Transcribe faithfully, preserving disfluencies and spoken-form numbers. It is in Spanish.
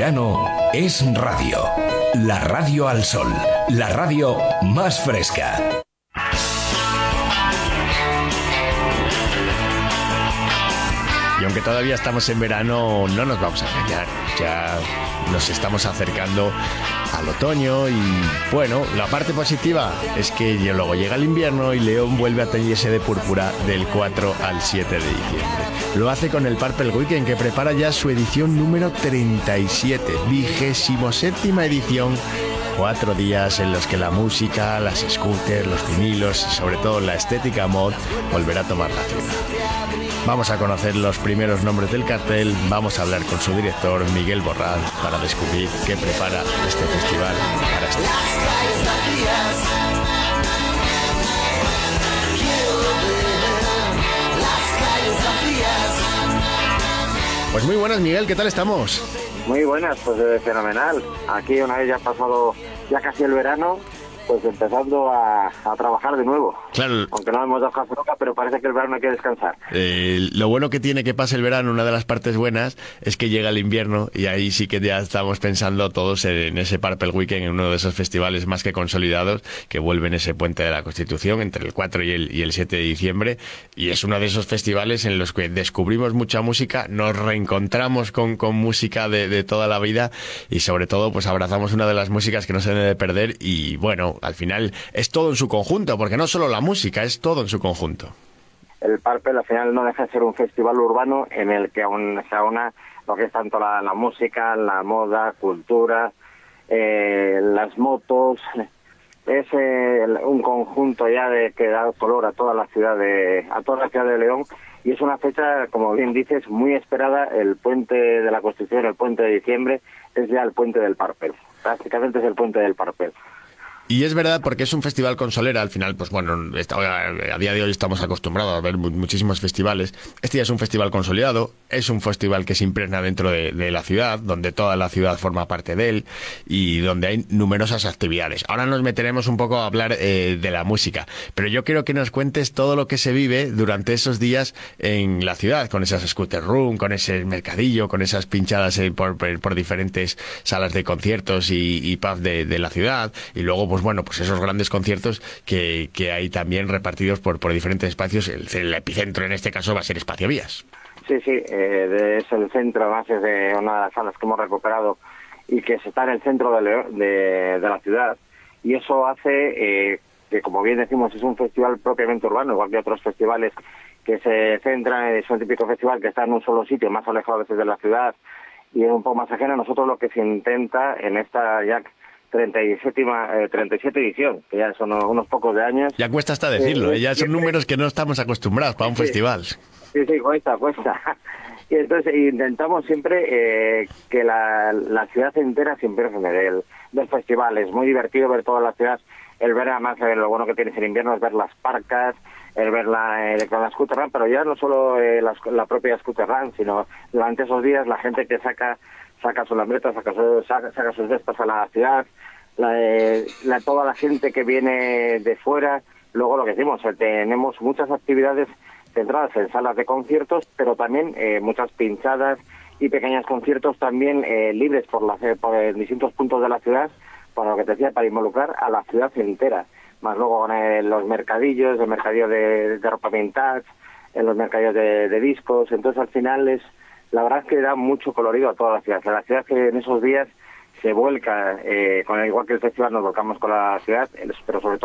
verano es radio. La radio al sol. La radio más fresca. Y aunque todavía estamos en verano, no nos vamos a engañar. Ya nos estamos acercando al otoño y, bueno, la parte positiva es que luego llega el invierno y León vuelve a teñirse de púrpura del cuatro al siete de diciembre. Lo hace con el Purple Weekend, que prepara ya su edición número treinta y siete, vigésimo séptima edición. Cuatro días en los que la música, las scooters, los vinilos y sobre todo la estética mod volverá a tomar la ciudad. Vamos a conocer los primeros nombres del cartel, vamos a hablar con su director, Miguel Borrall, para descubrir qué prepara este festival para este año. Pues muy buenas, Miguel, ¿qué tal estamos? Muy buenas, pues eh, fenomenal. Aquí una vez ya ha pasado ya casi el verano, pues empezando a, a trabajar de nuevo. Claro. Aunque no hemos dejado nunca, pero parece que el verano hay que descansar. Eh, lo bueno que tiene que pase el verano, una de las partes buenas, es que llega el invierno y ahí sí que ya estamos pensando todos en ese Purple Weekend, en uno de esos festivales más que consolidados que vuelven ese puente de la Constitución entre el cuatro y el, y el siete de diciembre. Y es uno de esos festivales en los que descubrimos mucha música, nos reencontramos con, con música de, de toda la vida y sobre todo pues abrazamos una de las músicas que no se debe perder y bueno, al final es todo en su conjunto, porque no solo la música, es todo en su conjunto. El Purple al final no deja de ser un festival urbano en el que aún se aúna lo que es tanto la, la música, la moda, cultura, eh, las motos. Es eh, un conjunto ya de que da color a toda la ciudad de a toda la ciudad de León y es una fecha, como bien dices, muy esperada. El puente de la Constitución, el puente de diciembre, es ya el puente del Purple. Prácticamente es el puente del Purple. Y es verdad, porque es un festival con solera, al final, pues bueno, a día de hoy estamos acostumbrados a ver muchísimos festivales. Este ya es un festival consolidado, es un festival que se impregna dentro de, de la ciudad, donde toda la ciudad forma parte de él y donde hay numerosas actividades. Ahora nos meteremos un poco a hablar eh, de la música, pero yo quiero que nos cuentes todo lo que se vive durante esos días en la ciudad, con esas scooter room, con ese mercadillo, con esas pinchadas eh, por, por diferentes salas de conciertos y, y pubs de, de la ciudad, y luego pues bueno, pues esos grandes conciertos que, que hay también repartidos por, por diferentes espacios. El, el epicentro en este caso va a ser Espacio Vías. Sí, sí, eh, es el centro, además es de una de las salas que hemos recuperado y que está en el centro de, León, de, de la ciudad, y eso hace eh, que, como bien decimos, es un festival propiamente urbano, igual que otros festivales que se centran, es un típico festival que está en un solo sitio, más alejado a veces de la ciudad y es un poco más ajeno. Nosotros lo que se intenta en esta ya treinta y siete edición, que ya son unos pocos de años. Ya cuesta hasta decirlo, eh, ¿eh? Ya son números que no estamos acostumbrados para un sí, festival. Sí, sí, cuesta, cuesta. Y entonces intentamos siempre eh, que la, la ciudad entera se impregne del, del festival. Es muy divertido ver toda la ciudad, el ver además eh, lo bueno que tienes en invierno es ver las parcas, el ver la, eh, con la scooter run, pero ya no solo eh, la, la propia scooter run, sino durante esos días la gente que saca saca su lambreta, saca, su, saca, saca sus vespas a la ciudad, la, eh, la, toda la gente que viene de fuera. Luego lo que decimos, eh, tenemos muchas actividades centradas en salas de conciertos, pero también eh, muchas pinchadas y pequeños conciertos también eh, libres por, la, por eh, distintos puntos de la ciudad, para lo que te decía, para involucrar a la ciudad entera. Más luego con eh, los mercadillos, el mercadillo de, de ropa vintage, en los mercadillos de, de discos. Entonces al final es, la verdad es que da mucho colorido a toda la ciudad. La ciudad que en esos días se vuelca, eh, con el, igual que el festival nos volcamos con la ciudad, pero sobre todo